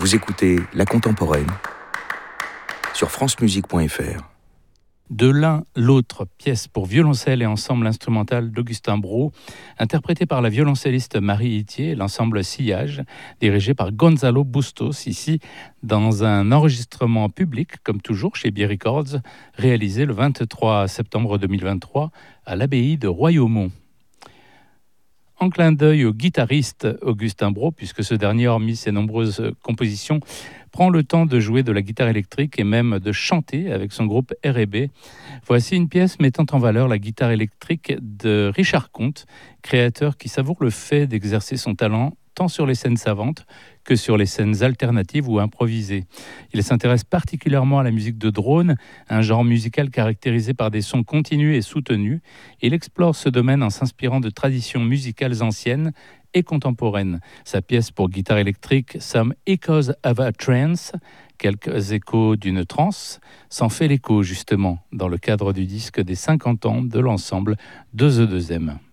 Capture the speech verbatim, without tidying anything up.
Vous écoutez La Contemporaine sur francemusique point f r. De l'un, l'autre, pièce pour violoncelle et ensemble instrumental d'Augustin Brault, interprétée par la violoncelliste Marie Itier, l'ensemble Sillage, dirigé par Gonzalo Bustos, ici dans un enregistrement public, comme toujours chez Bier Records, réalisé le vingt-trois septembre deux mille vingt-trois à l'abbaye de Royaumont. En clin d'œil au guitariste Augustin Brault, puisque ce dernier, hormis ses nombreuses compositions, prend le temps de jouer de la guitare électrique et même de chanter avec son groupe R et B. Voici une pièce mettant en valeur la guitare électrique de Richard Comte, créateur qui savoure le fait d'exercer son talent tant sur les scènes savantes que sur les scènes alternatives ou improvisées. Il s'intéresse particulièrement à la musique de drone, un genre musical caractérisé par des sons continus et soutenus. Il explore ce domaine en s'inspirant de traditions musicales anciennes et contemporaines. Sa pièce pour guitare électrique, Some Echoes of a Trance, quelques échos d'une transe, s'en fait l'écho justement dans le cadre du disque des cinquante ans de l'ensemble de The deux M.